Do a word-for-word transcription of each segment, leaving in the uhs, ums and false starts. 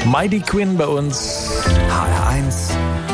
Mighty Quinn bei uns. H R eins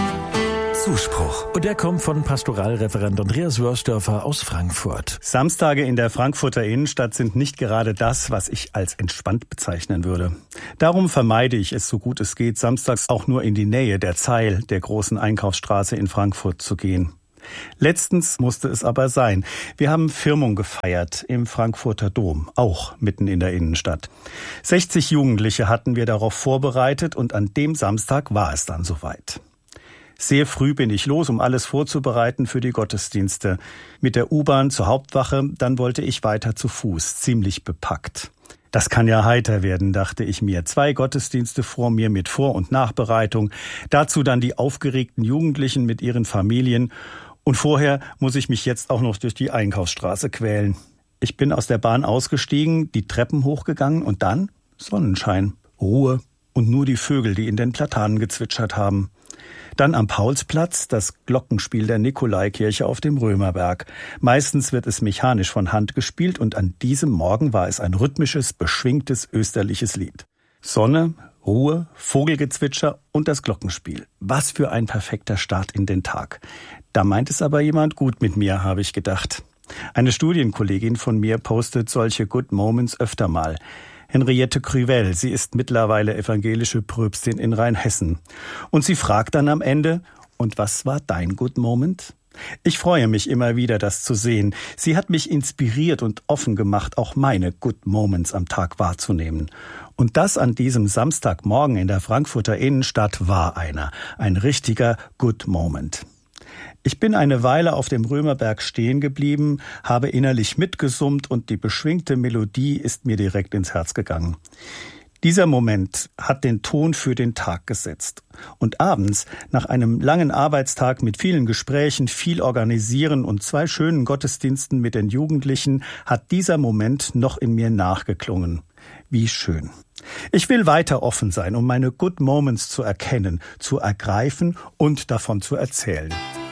Zuspruch. Und der kommt von Pastoralreferent Andreas Wörsdörfer aus Frankfurt. Samstage in der Frankfurter Innenstadt sind nicht gerade das, was ich als entspannt bezeichnen würde. Darum vermeide ich es, so gut es geht, samstags auch nur in die Nähe der Zeil, der großen Einkaufsstraße in Frankfurt zu gehen. Letztens musste es aber sein. Wir haben Firmung gefeiert im Frankfurter Dom, auch mitten in der Innenstadt. sechzig Jugendliche hatten wir darauf vorbereitet und an dem Samstag war es dann soweit. Sehr früh bin ich los, um alles vorzubereiten für die Gottesdienste. Mit der U-Bahn zur Hauptwache, dann wollte ich weiter zu Fuß, ziemlich bepackt. Das kann ja heiter werden, dachte ich mir. Zwei Gottesdienste vor mir mit Vor- und Nachbereitung, dazu dann die aufgeregten Jugendlichen mit ihren Familien. Und vorher muss ich mich jetzt auch noch durch die Einkaufsstraße quälen. Ich bin aus der Bahn ausgestiegen, die Treppen hochgegangen und dann Sonnenschein, Ruhe und nur die Vögel, die in den Platanen gezwitschert haben. Dann am Paulsplatz das Glockenspiel der Nikolaikirche auf dem Römerberg. Meistens wird es mechanisch von Hand gespielt und an diesem Morgen war es ein rhythmisches, beschwingtes österliches Lied. Sonne, Ruhe, Vogelgezwitscher und das Glockenspiel. Was für ein perfekter Start in den Tag. Da meint es aber jemand gut mit mir, habe ich gedacht. Eine Studienkollegin von mir postet solche Good Moments öfter mal. Henriette Krüvel, sie ist mittlerweile evangelische Pröpstin in Rheinhessen. Und sie fragt dann am Ende, und was war dein Good Moment? Ich freue mich immer wieder, das zu sehen. Sie hat mich inspiriert und offen gemacht, auch meine Good Moments am Tag wahrzunehmen. Und das an diesem Samstagmorgen in der Frankfurter Innenstadt war einer, ein richtiger Good Moment. Ich bin eine Weile auf dem Römerberg stehen geblieben, habe innerlich mitgesummt und die beschwingte Melodie ist mir direkt ins Herz gegangen. Dieser Moment hat den Ton für den Tag gesetzt. Und abends, nach einem langen Arbeitstag mit vielen Gesprächen, viel Organisieren und zwei schönen Gottesdiensten mit den Jugendlichen, hat dieser Moment noch in mir nachgeklungen. Wie schön. Ich will weiter offen sein, um meine Good Moments zu erkennen, zu ergreifen und davon zu erzählen.